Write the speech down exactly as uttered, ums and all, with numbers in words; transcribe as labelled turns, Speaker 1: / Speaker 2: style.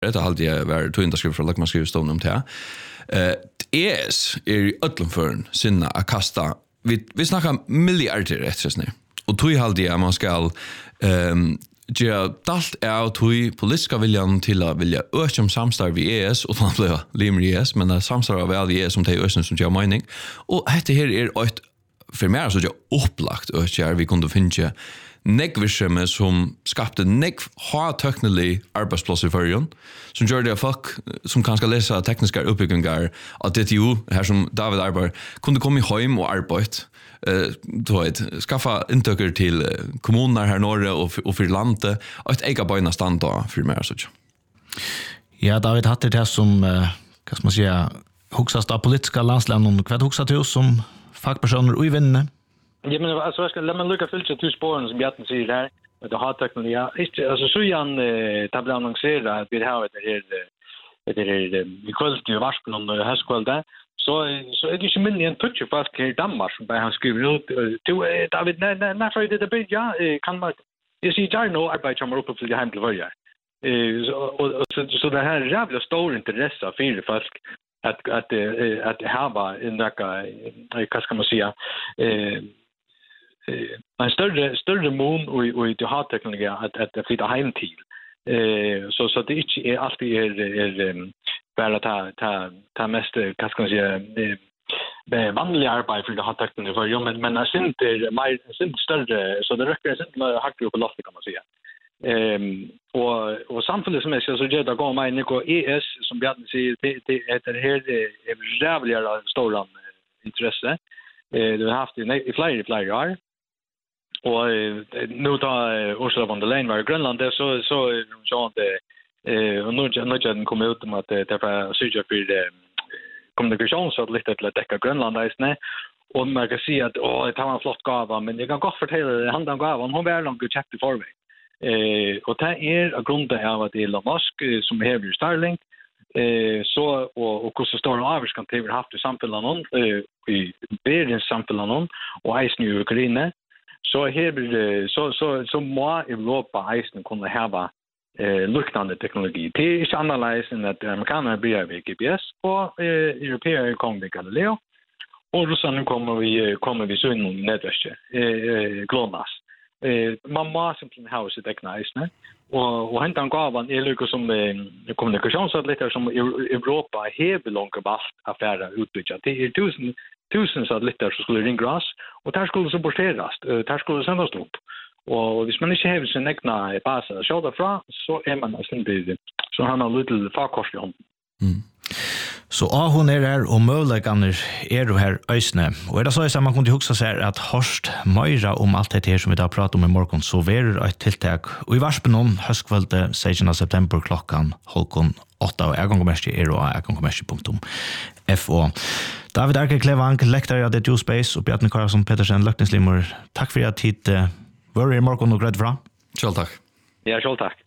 Speaker 1: det har alltid varit tog skriva från Lackman skriver stånd om det. Eh E S är i ödlomfören sinna att kasta vi vi snackar miljarder rätt nu. Och tog alltid att man ska ehm ja dalt är tog politiska viljan till att vilja öka samstarv i E S och man blir limmer E S men det samstarv väl E S som det är ösnen som gör mening. Och det här är ett för mer så jag upplagt ökar vi kunde finna negvisjeme som skapte negv har teknisk arbeidsplass i førjen, som gjør det folk som kanskje leser tekniske oppbygginger at det jo, her som David arbeider, kunne komme hjem og arbeide, uh, skaffa inntøkker til kommuner her norre og, og for landet, og et eget bøyne stand da, for mer så.
Speaker 2: Ja, David, hatt det her som, uh, hva skal man si, hoksast av politiske landslænden, hva hoksast til oss som fagpersoner og i vinnene?
Speaker 3: Ja, men alltså jag ska lämna lucka fyllt till spåren som Bjarten säger här med det har teknologi. Alltså så igen det blir annonserat att vi har det här det är vi kallar det varspen om det här skvälda. Så så är det ju min en touch fast i Danmark som han skriver ut till David när när för det det ja kan man jag ser jag nog arbete som uppe till hem till varje. Eh och så så det här jävla stor intresse för det fast att att att ha en där vad ska man säga eh en större större mån och och det har teknologi att att flytta hem till eh så så det inte är alltid är är bara ta ta ta mest vad ska man säga det vanliga arbete för det har teknologi för men men är inte mer inte större så det räcker inte med hackar på loft kan man säga ehm och och samtidigt som jag så gör det går mig Nico E S som Bjarne säger det det är det här är jävligt stora intresse eh det har haft i flera flera år. Och nu tar Ursula von der Leyen var i Grönland där så så så det eh och nu nu den kommer ut om att det är syrja för kommunikation så att lite att täcka Grönland där snä och man kan se att åh det har en flott gåva men jag kan gott fortälla det handlar om gåvan hon var långt checkt i förväg. Eh och det är av grunden av att Elon Musk som har Starlink eh så och och hur stor avers kan det ha haft i samhället någon eh i världens samhället någon och i nu Ukraina. Så här blir så så så må Europa isen kunna ha eh luktande teknologi. Det är inte annorlunda än att amerikanerna blir med G P S och eh européer kommer med Galileo. Och Ryssland kommer vi kommer vi så in nätverk eh GLONASS. Eh man måste simpelthen ha sitt egna isen och och hämta en gåvan är lika som eh, kommunikationssatelliter som Europa har långt valt affärer utbyggt. Det är tusen tusen satelliter som skulle ringa oss och där skulle supporteras. Där skulle sändas upp. Och hvis man inte har sin egna bas att köra från så är man nästan det. Så han har lite farkorsjon.
Speaker 2: Mm. Så ja, hon är här och möjligheten är då här ösne. Och är det så att man kunde huxa sig att hörst mera om allt det här som vi har pratat om i morgon så är ett tilltag. Och i varspen om höstkvälde sextonde september klockan halvkon åtta och jag kommer mest i er och jag kommer mest i punktum F O. David Arke Klevang, lektor av The Space och Bjarne Karlsson Pettersen, lökningslimmer. Tack för att hit var i morgon och gröd bra.
Speaker 1: Själv tack.
Speaker 3: Ja, själv tack.